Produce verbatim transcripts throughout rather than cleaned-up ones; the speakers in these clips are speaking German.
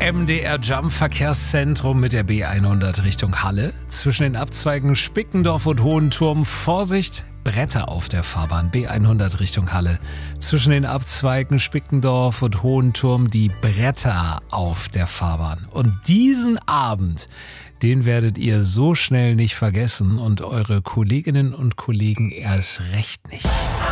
M D R Jump Verkehrszentrum mit der B hundert Richtung Halle. Zwischen den Abzweigen Spickendorf und Hohenturm Vorsicht, Bretter auf der Fahrbahn. B hundert Richtung Halle. Zwischen den Abzweigen Spickendorf und Hohenturm die Bretter auf der Fahrbahn. Und diesen Abend, den werdet ihr so schnell nicht vergessen und eure Kolleginnen und Kollegen erst recht nicht.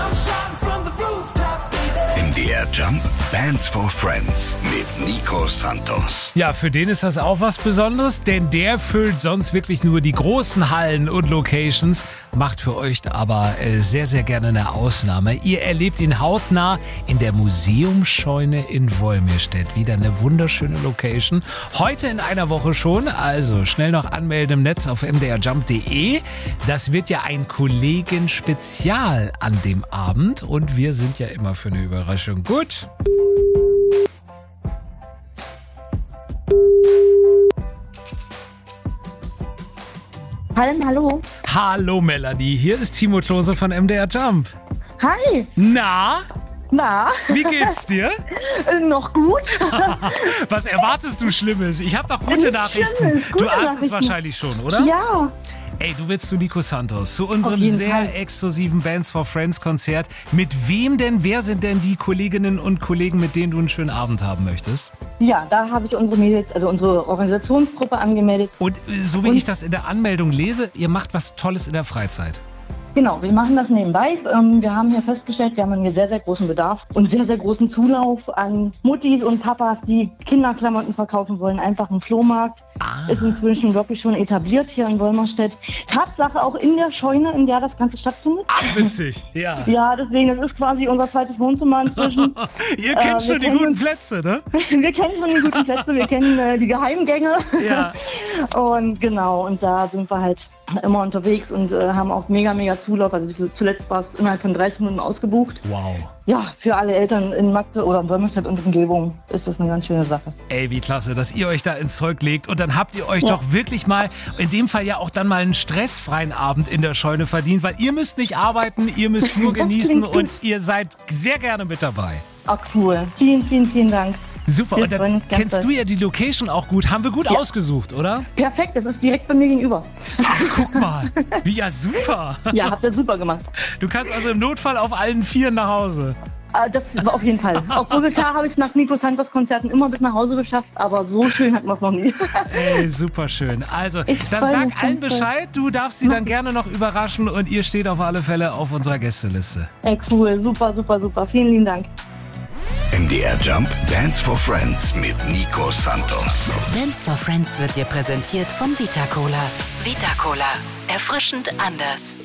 M D R Jump Bands for Friends mit Nico Santos. Ja, für den ist das auch was Besonderes, denn der füllt sonst wirklich nur die großen Hallen und Locations, macht für euch aber äh, sehr, sehr gerne eine Ausnahme. Ihr erlebt ihn hautnah in der Museumsscheune in Wolmirstedt. Wieder eine wunderschöne Location. Heute in einer Woche schon, also schnell noch anmelden im Netz auf m d r jump punkt d e. Das wird ja ein Kollegen-Spezial an dem Abend und wir sind ja immer für eine Überraschung gut. Hallo, hallo. Hallo Melanie, hier ist Timo Klose von M D R Jump. Hi. Na? Na? Wie geht's dir? Äh, noch gut. Was erwartest du Schlimmes? Ich habe doch gute Nichts Nachrichten. Schlimmes, gute Du ahnst es Nachrichten. wahrscheinlich schon, oder? Ja. Ey, du willst zu Nico Santos, zu unserem Auf jeden sehr Fall. exklusiven Bands for Friends Konzert. Mit wem denn? Wer sind denn die Kolleginnen und Kollegen, mit denen du einen schönen Abend haben möchtest? Ja, da habe ich unsere Mädels, also unsere Organisationstruppe angemeldet. Und äh, so wie Und? ich das in der Anmeldung lese, ihr macht was Tolles in der Freizeit. Genau, wir machen das nebenbei. Ähm, wir haben hier festgestellt, wir haben einen sehr, sehr großen Bedarf und sehr, sehr großen Zulauf an Muttis und Papas, die Kinderklamotten verkaufen wollen. Einfach ein Flohmarkt. Ah. Ist inzwischen wirklich schon etabliert hier in Wolmirstedt. Tatsache auch in der Scheune, in der das Ganze stattfindet. Ach, witzig. Ja. Ja, deswegen, das ist quasi unser zweites Wohnzimmer inzwischen. Ihr kennt Äh, wir schon die kennen guten uns- Plätze, ne? Wir kennen schon die guten Plätze, wir kennen äh, die Geheimgänge. Ja. Und genau, und da sind wir halt immer unterwegs und äh, haben auch mega, mega Zulauf. Also zuletzt war es innerhalb von dreißig Minuten ausgebucht. Wow. Ja, für alle Eltern in Magde oder in Wolmirstedt und Umgebung ist das eine ganz schöne Sache. Ey, wie klasse, dass ihr euch da ins Zeug legt und dann habt ihr euch Ja. doch wirklich mal, in dem Fall ja auch dann mal einen stressfreien Abend in der Scheune verdient, weil ihr müsst nicht arbeiten, ihr müsst nur genießen klingt gut. und ihr seid sehr gerne mit dabei. Ach cool. Vielen, vielen, vielen Dank. Super, Wir und freuen dann uns ganz kennst doll. du ja die Location auch gut. Haben wir gut Ja. ausgesucht, oder? Perfekt, das ist direkt bei mir gegenüber. Ach, guck mal. Wie, ja, super. Ja, habt ihr super gemacht. Du kannst also im Notfall auf allen Vieren nach Hause. Äh, Das war auf jeden Fall. Obwohl, klar habe ich es nach Nico Santos Konzerten immer bis nach Hause geschafft, aber so schön hatten wir es noch nie. Ey, super schön. Also, Ich dann freu sag mich allen ganz doll. Bescheid. Du darfst sie dann gerne noch überraschen und ihr steht auf alle Fälle auf unserer Gästeliste. Ey, cool, super, super, super. Vielen lieben Dank. M D R Jump Bands for Friends mit Nico Santos. Bands for Friends wird dir präsentiert von Vita Cola. Vita Cola. Erfrischend anders.